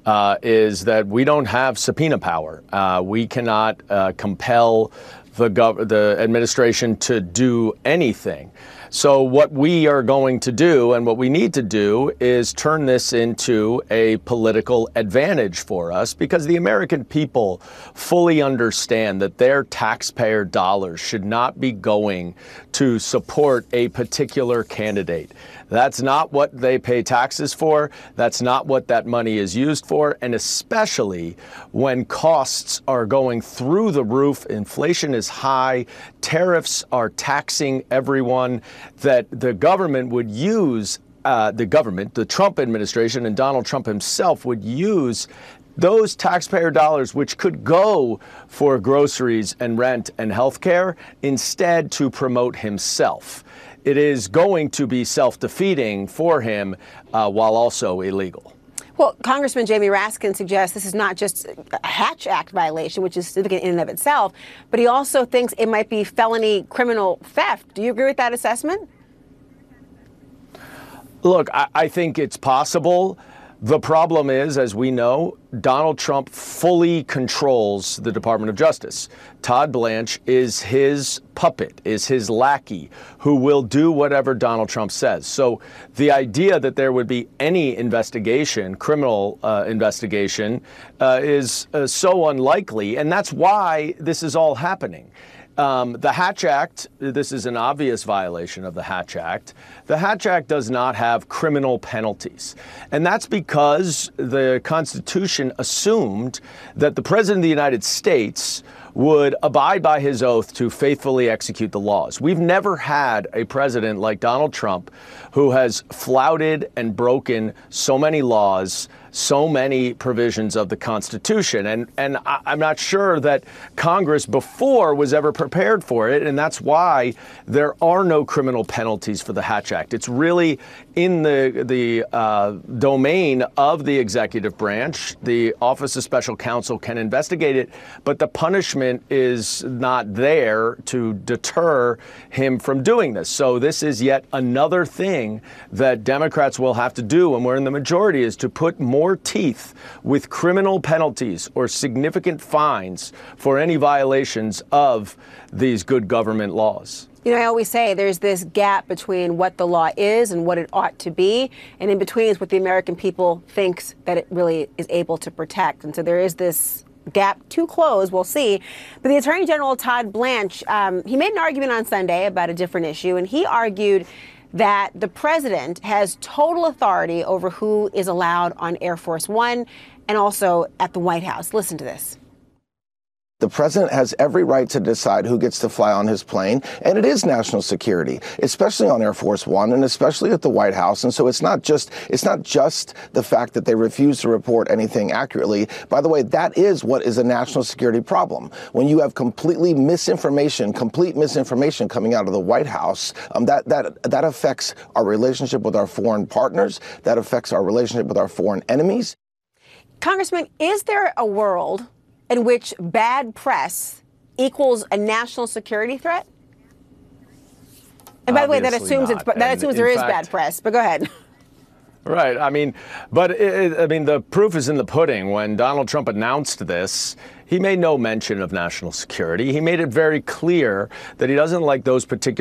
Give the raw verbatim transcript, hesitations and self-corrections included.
uh, is that we don't have subpoena power. Uh, we cannot uh, compel the, gov- the administration to do anything. So what we are going to do and what we need to do is turn this into a political advantage for us, because the American people fully understand that their taxpayer dollars should not be going to support a particular candidate. That's not what they pay taxes for. That's not what that money is used for. And especially when costs are going through the roof, inflation is high, tariffs are taxing everyone, that the government would use, uh, the government, the Trump administration and Donald Trump himself would use those taxpayer dollars, which could go for groceries and rent and health care, instead to promote himself. It is going to be self-defeating for him uh, while also illegal. Well, Congressman Jamie Raskin suggests this is not just a Hatch Act violation, which is significant in and of itself, but he also thinks it might be felony criminal theft. Do you agree with that assessment? Look, I, I think it's possible. The problem is, as we know, Donald Trump fully controls the Department of Justice. Todd Blanche is his puppet, is his lackey, who will do whatever Donald Trump says. So the idea that there would be any investigation, criminal uh, investigation, uh, is uh, so unlikely. And that's why this is all happening. Um, the Hatch Act, this is an obvious violation of the Hatch Act. The Hatch Act does not have criminal penalties. And that's because the Constitution assumed that the President of the United States would abide by his oath to faithfully execute the laws. We've never had a president like Donald Trump who has flouted and broken so many laws, so many provisions of the Constitution. And, and I, I'm not sure that Congress before was ever prepared for it. And that's why there are no criminal penalties for the Hatch Act. It's really in the, the uh, domain of the executive branch. The Office of Special Counsel can investigate it, but the punishment is not there to deter him from doing this. So this is yet another thing that Democrats will have to do when we're in the majority, is to put more teeth with criminal penalties or significant fines for any violations of these good government laws. You know, I always say there's this gap between what the law is and what it ought to be, and in between is what the American people thinks that it really is able to protect. And so there is this gap to close. We'll see. But the Attorney General, Todd Blanche, um, he made an argument on Sunday about a different issue, and he argued that the president has total authority over who is allowed on Air Force One and also at the White House. Listen to this. The president has every right to decide who gets to fly on his plane, and it is national security, especially on Air Force One and especially at the White House. And so it's not just it's not just the fact that they refuse to report anything accurately. By the way, that is what is a national security problem. When you have completely misinformation, complete misinformation coming out of the White House, um, that that that affects our relationship with our foreign partners. That affects our relationship with our foreign enemies. Congressman, is there a world in which bad press equals a national security threat? And by the way, that assumes it's, that assumes there is bad press. But go ahead. Right. I mean, but it, I mean, the proof is in the pudding. When Donald Trump announced this, he made no mention of national security. He made it very clear that he doesn't like those particular